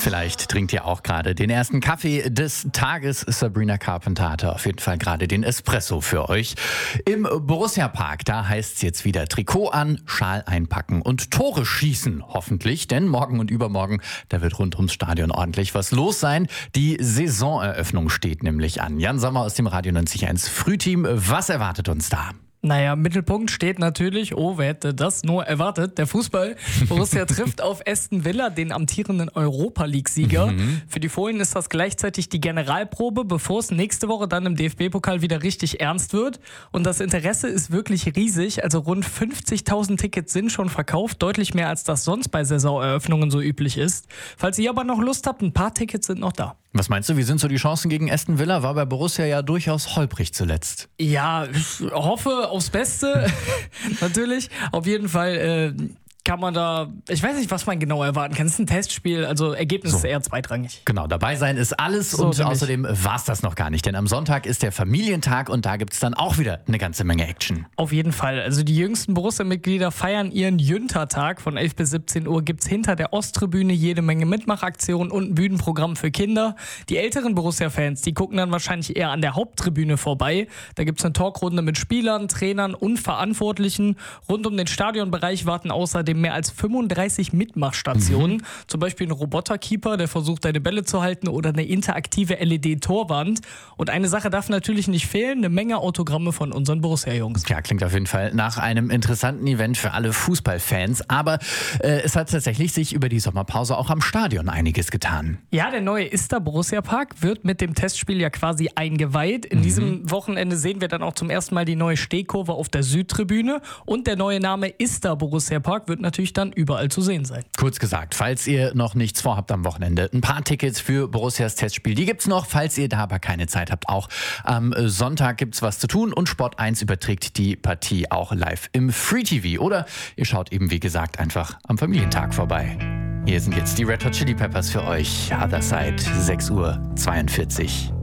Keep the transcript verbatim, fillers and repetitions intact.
Vielleicht trinkt ihr auch gerade den ersten Kaffee des Tages. Sabrina Carpenter hatte auf jeden Fall gerade den Espresso für euch. Im Borussia Park, da heißt es jetzt wieder Trikot an, Schal einpacken und Tore schießen, hoffentlich. Denn morgen und übermorgen, da wird rund ums Stadion ordentlich was los sein. Die Saisoneröffnung steht nämlich an. Jan Sommer aus dem Radio neunzig Komma eins Frühteam, was erwartet uns da? Naja, im Mittelpunkt steht natürlich, oh, wer hätte das nur erwartet, der Fußball. Borussia trifft auf Aston Villa, den amtierenden Europa-League-Sieger. Mhm. Für die Fohlen ist das gleichzeitig die Generalprobe, bevor es nächste Woche dann im D F B-Pokal wieder richtig ernst wird. Und das Interesse ist wirklich riesig, also rund fünfzigtausend Tickets sind schon verkauft, deutlich mehr als das sonst bei Saisoneröffnungen so üblich ist. Falls ihr aber noch Lust habt, ein paar Tickets sind noch da. Was meinst du, wie sind so die Chancen gegen Aston Villa? War bei Borussia ja durchaus holprig zuletzt. Ja, ich hoffe aufs Beste, natürlich. Auf jeden Fall äh, kann man da, ich weiß nicht, was man genau erwarten kann. Es ist ein Testspiel, also Ergebnis so. Ist eher zweitrangig. Genau, dabei sein ist alles so, und außerdem war es das noch gar nicht. Denn am Sonntag ist der Familientag und da gibt es dann auch wieder eine ganze Menge Action. Auf jeden Fall. Also die jüngsten Borussia-Mitglieder feiern ihren Jüntertag. Von elf bis siebzehn Uhr gibt es hinter der Osttribüne jede Menge Mitmachaktionen und ein Bühnenprogramm für Kinder. Die älteren Borussia-Fans, die gucken dann wahrscheinlich eher an der Haupttribüne vorbei. Da gibt es eine Talkrunde mit Spielern, Trainern und Verantwortlichen. Rund um den Stadionbereich warten außerdem mehr als fünfunddreißig Mitmachstationen. Mhm. Zum Beispiel ein Roboterkeeper, der versucht, deine Bälle zu halten, oder eine interaktive L E D-Torwand. Und eine Sache darf natürlich nicht fehlen, eine Menge Autogramme von unseren Borussia-Jungs. Ja, klingt auf jeden Fall nach einem interessanten Event für alle Fußballfans. Aber äh, es hat tatsächlich sich über die Sommerpause auch am Stadion einiges getan. Ja, der neue Ista Borussia Park wird mit dem Testspiel ja quasi eingeweiht. In mhm. diesem Wochenende sehen wir dann auch zum ersten Mal die neue Stehkurve auf der Südtribüne. Und der neue Name Ista Borussia Park wird natürlich dann überall zu sehen sein. Kurz gesagt, falls ihr noch nichts vorhabt am Wochenende, ein paar Tickets für Borussias Testspiel, die gibt's noch. Falls ihr da aber keine Zeit habt, auch am Sonntag gibt's was zu tun und Sport eins überträgt die Partie auch live im Free T V. Oder ihr schaut eben, wie gesagt, einfach am Familientag vorbei. Hier sind jetzt die Red Hot Chili Peppers für euch. Other Side, sechs Uhr zweiundvierzig.